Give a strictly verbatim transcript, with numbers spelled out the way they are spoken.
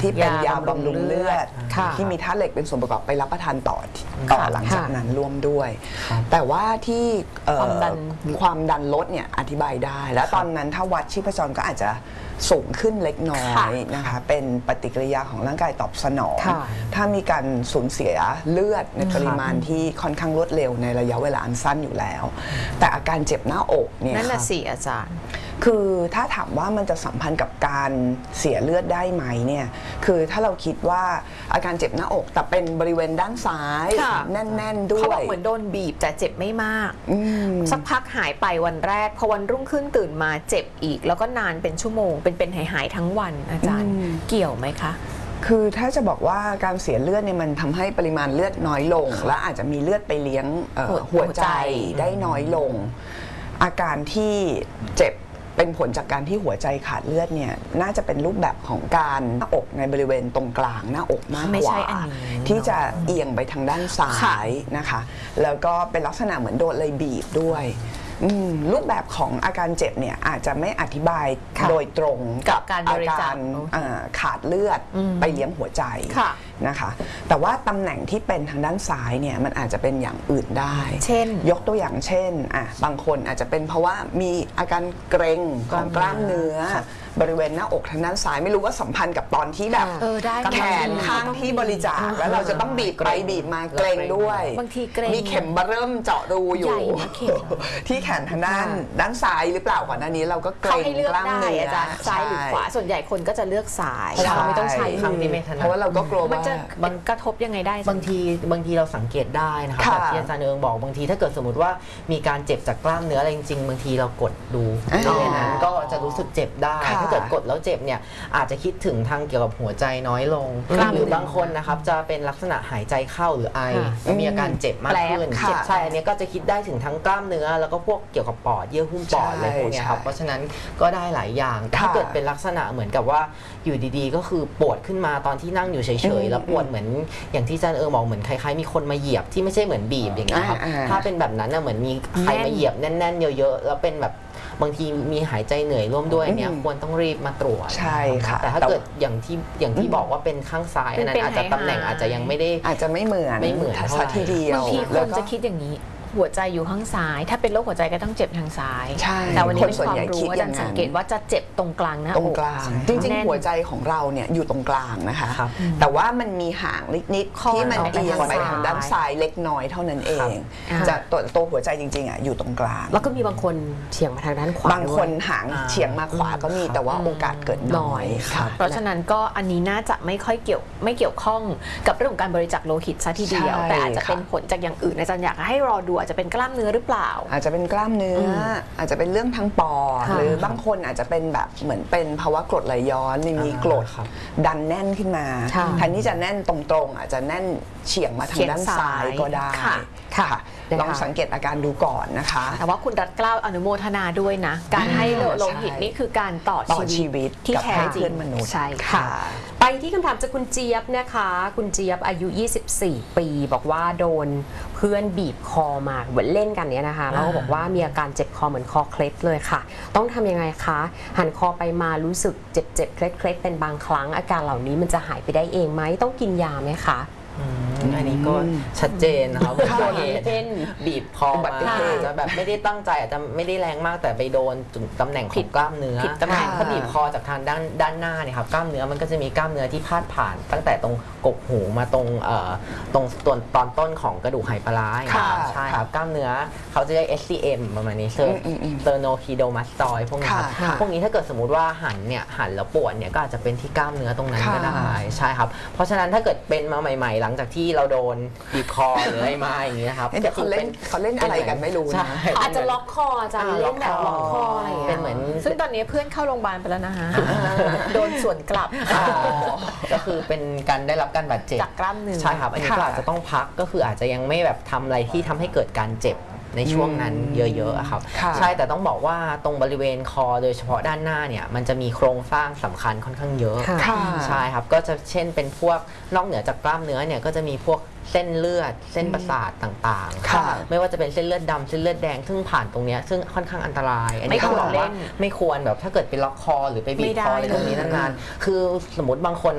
ที่เป็นยาบำรุงเลือดที่มีธาตุเหล็กเป็นส่วนประกอบไปรับประทานต่อต่อหลังจากนั้นร่วมด้วยแต่ว่าที่ความดันความดันลดเนี่ยอธิบายได้แล้วตอนนั้นถ้าวัดชีพจรก็อาจจะสูงขึ้นเล็กน้อยนะคะเป็นปฏิกิริยาของร่างกายตอบสนองถ้ามีการสูญเสียเลือดในปริมาณที่ค่อนข้างรวดเร็วในระยะเวลาอันสั้นอยู่แล้วแต่อาการเจ็บหน้าอกเนี่ยนั่นน่ะสิอาจารย์คือถ้าถามว่ามันจะสัมพันธ์กับการเสียเลือดได้ไหมเนี่ยคือถ้าเราคิดว่าอาการเจ็บหน้าอกแต่เป็นบริเวณด้านซ้ายแน่นๆด้วยเขาบอกเหมือนโดนบีบแต่เจ็บไม่มากสักพักหายไปวันแรกพอวันรุ่งขึ้นตื่นมาเจ็บอีกแล้วก็นานเป็นชั่วโมงเป็นเป็นหายหายทั้งวันอาจารย์เกี่ยวไหมคะคือถ้าจะบอกว่าการเสียเลือดเนี่ยมันทำให้ปริมาณเลือดน้อยลงและอาจจะมีเลือดไปเลี้ยงหัวใจได้น้อยลงอาการที่เจ็บเป็นผลจากการที่หัวใจขาดเลือดเนี่ยน่าจะเป็นรูปแบบของการหน้าอกในบริเวณตรงกลางหน้าอกมากกว่าที่จะเอียงไปทางด้านซ้ายนะคะแล้วก็เป็นลักษณะเหมือนโดนเลยบีบด้วยรูปแบบของอาการเจ็บเนี่ยอาจจะไม่อธิบายโดยตรงกับอาการขาดเลือดไปเลี้ยงหัวใจนะคะแต่ว่าตำแหน่งที่เป็นทางด้านซ้ายเนี่ยมันอาจจะเป็นอย่างอื่นได้เช่นยกตัวอย่างเช่นอ่ะบางคนอาจจะเป็นเพราะว่ามีอาการเกร็งของกล้ามเนื้อบริเวณหน้าอกทางด้านซ้ายไม่รู้ว่าสัมพันธ์กับตอนที่แบบแขนข้างที่บริจาคแล้วเราจะต้องบีบไปบีบมาเกร็งด้วยบางทีเกร็งมีเข็มเริ่มเจาะรูอยู่ที่แขนทางด้านด้านซ้ายหรือเปล่าก่อนหน้านี้เราก็เกร็งกล้ามเนื้อซ้ายหรือขวาส่วนใหญ่คนก็จะเลือกซ้ายเพราะเราไม่ต้องใช้ครั้งที่ไม่ถนัดเพราะว่าเราก็กลัวมันจะมันกระทบยังไงได้บางทีบางทีเราสังเกตได้นะคะแบบที่อาจารย์เอิงบอกบางทีถ้าเกิดสมมติว่ามีการเจ็บจากกล้ามเนื้ออะไรจริงๆบางทีเรากดดูบริเวณนั้นก็จะรู้สึกเจ็บได้ถ้าเกิดกดแล้วเจ็บเนี่ยอาจจะคิดถึงทางเกี่ยวกับหัวใจน้อยลงหรือบางคนนะครับจะเป็นลักษณะหายใจเข้าหรือไอมีอาการเจ็บมากขึ้นใช่อันนี้ก็จะคิดได้ถึงทั้งกล้ามเนื้อแล้วก็พวกเกี่ยวกับปอดเยื่อหุ้มปอดอะไรพวกนี้ครับเพราะฉะนั้นก็ได้หลายอย่างถ้าเกิดเป็นลักษณะเหมือนกับว่าอยู่ดีๆก็คือปวดขึ้นมาตอนที่นั่งอยู่เฉยๆแล้วปวดเหมือนอย่างที่อาจารย์เอิงบอกเหมือนคล้ายๆมีคนมาเหยียบที่ไม่ใช่เหมือนบีบอย่างเงี้ยครับถ้าเป็นแบบนั้นเหมือนมีใครมาเหยียบแน่นๆเยอะๆแล้วเป็นแบบบางทีมีหายใจเหนื่อยร่วมด้วยเนี่ยควรต้องรีบมาตรวจใช่ค่ะแต่ถ้าเกิดอย่างที่อย่างที่บอกว่าเป็นข้างซ้ายอันนั้นอาจจะตำแหน่งอาจจะยังไม่ได้อาจจะไม่เหมือนไม่เหมือนสักทีเดียวบางทีคนจะคิดอย่างนี้หัวใจอยู่ข้างซ้ายถ้าเป็นโรคหัวใจก็ต้องเจ็บทางซ้ายแต่วันนี้เป็นความรู้อาจารย์สังเกตว่าจะเจ็บตรงกลางนะตรงกลางจริงๆหัวใจของเราเนี่ยอยู่ตรงกลางนะคะแต่ว่ามันมีหางนิดๆที่มันเอียงไปทางด้านซ้ายเล็กน้อยเท่านั้นเองจะตัวตัวหัวใจจริงๆอ่ะอยู่ตรงกลางแล้วก็มีบางคนเฉียงมาทางด้านขวาบางคนหางเฉียงมาขวาก็มีแต่ว่าโอกาสเกิดน้อยค่ะเพราะฉะนั้นก็อันนี้น่าจะไม่ค่อยเกี่ยวไม่เกี่ยวข้องกับเรื่องของการบริจาคโลหิตซะทีเดียวแต่อาจจะเป็นผลจากอย่างอื่นอาจารย์อยากให้รอดูอาจจะเป็นกล้ามเนื้อหรือเปล่าอาจจะเป็นกล้ามเนื้ออาจจะเป็นเรื่องทางปอดหรือบางคนอาจจะเป็นแบบเหมือนเป็นภาวะกรดไหลย้อนมีกรดดันแน่นขึ้นมาแทนที่จะแน่นตรงๆอาจจะแน่นเฉียงมาทางด้านซ้ายก็ได้ค่ะลองสังเกตอาการดูก่อนนะคะแต่ว่าคุณรัตเกล้าอนุโมทนาด้วยนะการให้โลหิตนี่คือการต่อชีวิตที่แท้จริงมนุษย์ใช่ค่ะไปที่คำถามจากคุณเจี๊ยบนะคะคุณเจี๊ยบอายุยี่สิบสี่ปีบอกว่าโดนเพื่อนบีบคอมาเหมือนเล่นกันเนี้ยนะคะแล้วก็บอกว่ามีอาการเจ็บคอเหมือนคอเคล็ดเลยค่ะต้องทำยังไงคะหันคอไปมารู้สึกเจ็บเจ็บเคล็ดเคล็ดเป็นบางครั้งอาการเหล่านี้มันจะหายไปได้เองไหมต้องกินยาไหมคะอันนี้ก็ชัดเจนนะครับโดนเป็นบีบคอมาจะแบบไม่ได้ตั้งใจอาจจะไม่ได้แรงมากแต่ไปโดนจุดตำแหน่งของกล้ามเนื้อผิดตำแหน่งถ้าบีบคอจากทางด้านด้านหน้าเนี่ยครับกล้ามเนื้อมันก็จะมีกล้ามเนื้อที่พาดผ่านตั้งแต่ตรงกกหูมาตรงเอ่อตรงตอนตอนต้นของกระดูกไหปลาร้าใช่ครับกล้ามเนื้อเขาจะเรียก เอส ซี เอ็ม ประมาณนี้เซอร์เซอร์โนคีโดมาสตอยพวกนี้ครับพวกนี้ถ้าเกิดสมมติว่าหันเนี่ยหันแล้วปวดเนี่ยก็อาจจะเป็นที่กล้ามเนื้อตรงนั้นก็ได้ใช่ครับเพราะฉะนั้นถ้าเกิดเป็นมาใหม่ๆหลังจากที่เราโดนบีบคอหรืออะไรมาอย่างนี้นะครับเดี๋ยวเขาเล่นเขาเล่นอะไรกันไม่รู้นะอาจจะล็อกคอจะเล่นแบบล็อกคออะไรอย่างเงี้ยเป็นเหมือนซึ่งตอนนี้เพื่อนเข้าโรงพยาบาลไปแล้วนะคะโดนส่วนกลับก็คือเป็นการได้รับการบาดเจ็บจากกล้ามเนื้อใช่ครับอันนี้ก็อาจจะต้องพักก็คืออาจจะยังไม่แบบทำอะไรที่ทำให้เกิดการเจ็บในช่วงนั้นเยอะๆครับใช่แต่ต้องบอกว่าตรงบริเวณคอโดยเฉพาะด้านหน้าเนี่ยมันจะมีโครงสร้างสำคัญค่อนข้างเยอะใช่ครับก็จะเช่นเป็นพวกนอกเหนือจากกล้ามเนื้อเนี่ยก็จะมีพวกเส้นเลือดเส้นประสาทต่างๆไม่ว่าจะเป็นเส้นเลือดดำเส้นเลือดแดงซึ่งผ่านตรงนี้ซึ่งค่อนข้างอันตรายอันนี้ต้องบอกว่าไม่ควรแบบถ้าเกิดไปล็อกคอหรือไปบีบคออะไรตรงนี้นานๆคือสมมติบางคน